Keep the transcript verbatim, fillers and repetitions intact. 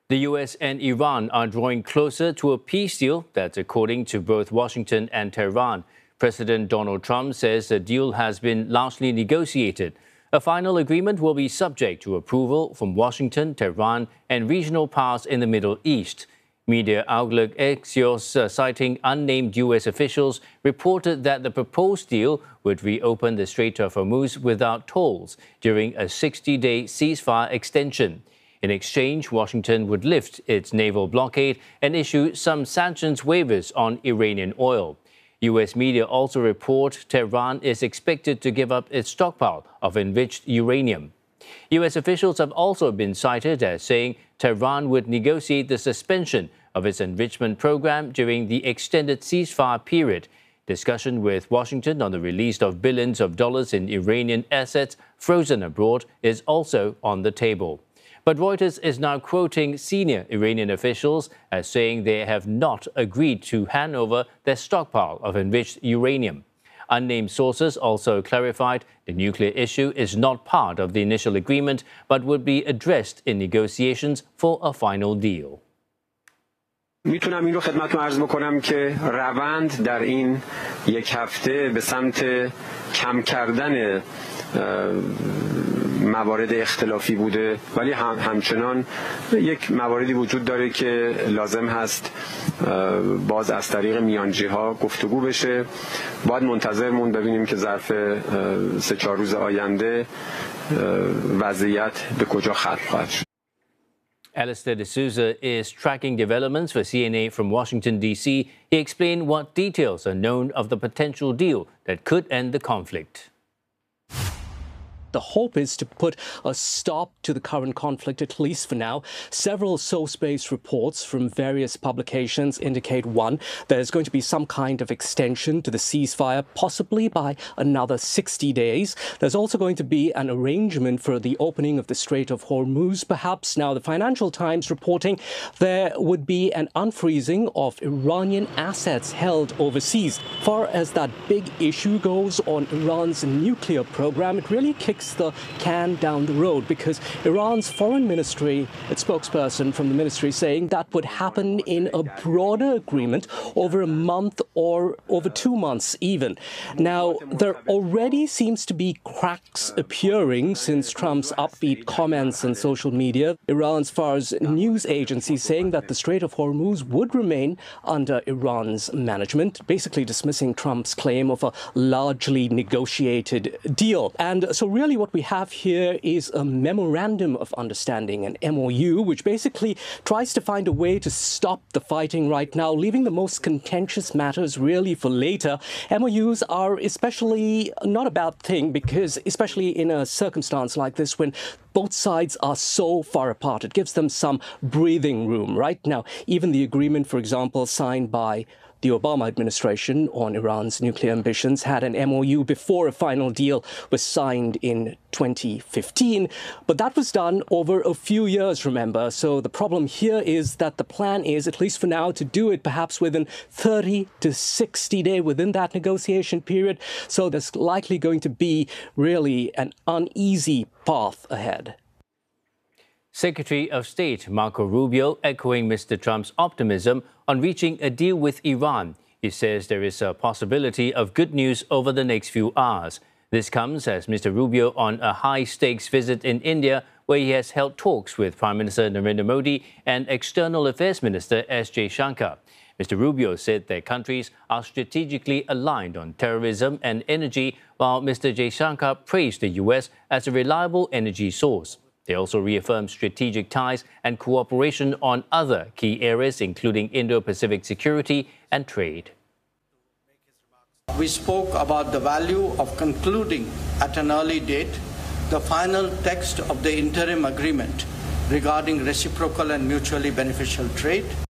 The U S and Iran are drawing closer to a peace deal that's according to both Washington and Tehran. President Donald Trump says the deal has been largely negotiated. A final agreement will be subject to approval from Washington, Tehran, and regional powers in the Middle East. Media outlet Axios, uh, citing unnamed U S officials, reported that the proposed deal would reopen the Strait of Hormuz without tolls during a sixty-day ceasefire extension. In exchange, Washington would lift its naval blockade and issue some sanctions waivers on Iranian oil. U S media also report Tehran is expected to give up its stockpile of enriched uranium. U S officials have also been cited as saying Tehran would negotiate the suspension of its enrichment program during the extended ceasefire period. Discussion with Washington on the release of billions of dollars in Iranian assets frozen abroad is also on the table. But Reuters is now quoting senior Iranian officials as saying they have not agreed to hand over their stockpile of enriched uranium. Unnamed sources also clarified the nuclear issue is not part of the initial agreement, but would be addressed in negotiations for a final deal. میتونم این رو خدمتتون عرض بکنم که روند در این یک هفته به سمت کم کردن موارد اختلافی بوده، ولی هم همچنان یک مواردی وجود داره که لازم هست باز از طریق میانجی ها گفتگو بشه. باید منتظر مون ببینیم که ظرف سه چهار روز آینده وضعیت به کجا ختم خواهد شد. Alistair D'Souza is tracking developments for C N A from Washington, D C. He explained what details are known of the potential deal that could end the conflict. The hope is to put a stop to the current conflict, at least for now. Several source-based reports from various publications indicate, one, there's going to be some kind of extension to the ceasefire, possibly by another sixty days. There's also going to be an arrangement for the opening of the Strait of Hormuz, perhaps. Now, the Financial Times reporting there would be an unfreezing of Iranian assets held overseas. As far as that big issue goes on Iran's nuclear program, it really kicks the can down the road, because Iran's foreign ministry, its spokesperson from the ministry, saying that would happen in a broader agreement over a month or over two months even. Now, there already seems to be cracks appearing since Trump's upbeat comments on social media. Iran's Fars news agency saying that the Strait of Hormuz would remain under Iran's management, basically dismissing Trump's claim of a largely negotiated deal. And so really what we have here is a memorandum of understanding, an M O U, which basically tries to find a way to stop the fighting right now, leaving the most contentious matters really for later. M O Us are especially not a bad thing, because especially in a circumstance like this, when both sides are so far apart, it gives them some breathing room. Right now, even the agreement, for example, signed by the Obama administration on Iran's nuclear ambitions had an M O U before a final deal was signed in twenty fifteen. But that was done over a few years, remember. So the problem here is that the plan is, at least for now, to do it perhaps within thirty to sixty days within that negotiation period. So there's likely going to be really an uneasy path ahead. Secretary of State Marco Rubio echoing Mister Trump's optimism on reaching a deal with Iran. He says there is a possibility of good news over the next few hours. This comes as Mister Rubio on a high-stakes visit in India, where he has held talks with Prime Minister Narendra Modi and External Affairs Minister S. Jaishankar. Mister Rubio said their countries are strategically aligned on terrorism and energy, while Mister Jaishankar praised the U S as a reliable energy source. They also reaffirmed strategic ties and cooperation on other key areas, including Indo-Pacific security and trade. We spoke about the value of concluding at an early date the final text of the interim agreement regarding reciprocal and mutually beneficial trade.